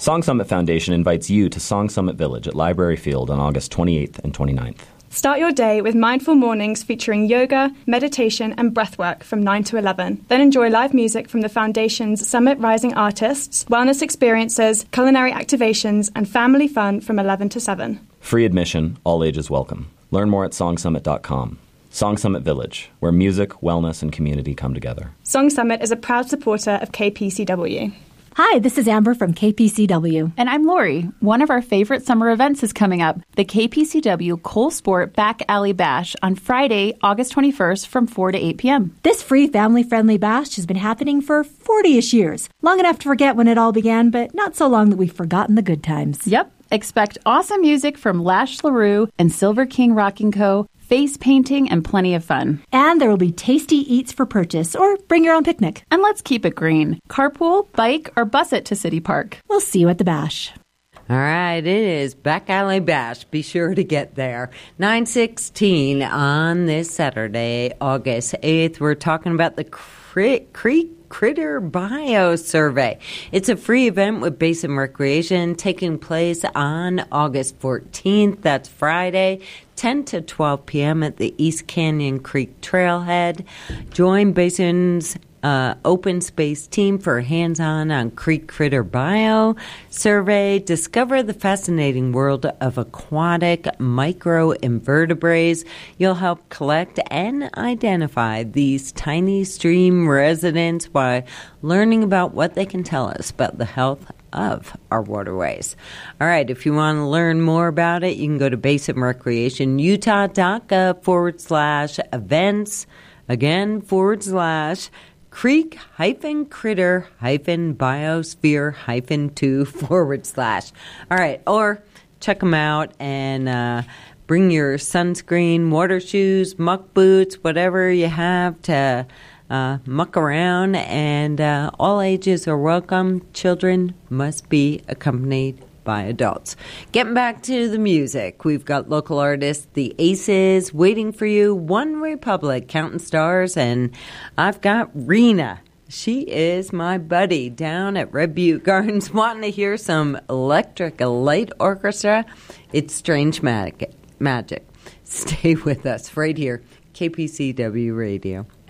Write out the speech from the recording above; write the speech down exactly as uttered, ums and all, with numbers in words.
Song Summit Foundation invites you to Song Summit Village at Library Field on August twenty-eighth and twenty-ninth. Start your day with mindful mornings featuring yoga, meditation and breathwork from nine to eleven. Then enjoy live music from the Foundation's Summit Rising artists, wellness experiences, culinary activations and family fun from eleven to seven. Free admission, all ages welcome. Learn more at song summit dot com. Song Summit Village, where music, wellness and community come together. Song Summit is a proud supporter of K P C W. Hi, this is Amber from K P C W. And I'm Lori. One of our favorite summer events is coming up, the K P C W Cole Sport Back Alley Bash on Friday, August twenty-first from four to eight p.m. This free family-friendly bash has been happening for forty-ish years. Long enough to forget when it all began, but not so long that we've forgotten the good times. Yep. Expect awesome music from Lash LaRue and Silver King Rocking Co., face painting, and plenty of fun. And there will be tasty eats for purchase, or bring your own picnic. And let's keep it green. Carpool, bike, or bus it to City Park. We'll see you at the bash. All right, it is Back Alley Bash. Be sure to get there. nine sixteen on this Saturday, August eighth. We're talking about the Creek Critter Bio Survey. It's a free event with Basin Recreation taking place on August fourteenth. That's Friday, ten to twelve p.m. at the East Canyon Creek Trailhead. Join Basin's uh, open space team for hands-on on Creek Critter Bio Survey. Discover the fascinating world of aquatic microinvertebrates. You'll help collect and identify these tiny stream residents while learning about what they can tell us about the health of our waterways. All right, if you want to learn more about it, you can go to basin recreation utah dot gov forward slash events. Again, forward slash creek hyphen critter hyphen biosphere hyphen two forward slash. All right, or check them out and uh, bring your sunscreen, water shoes, muck boots, whatever you have to Uh, muck around, and uh, all ages are welcome. Children must be accompanied by adults. Getting back to the music, we've got local artists, the Aces, waiting for you, One Republic, Counting Stars, and I've got Rena. She is my buddy down at Red Butte Gardens, wanting to hear some electric light orchestra. It's Strange Magic. Magic. Stay with us right here, K P C W Radio.